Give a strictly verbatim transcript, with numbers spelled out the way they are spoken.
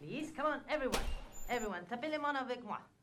please. Come on, everyone. Everyone, tapez les mains avec moi.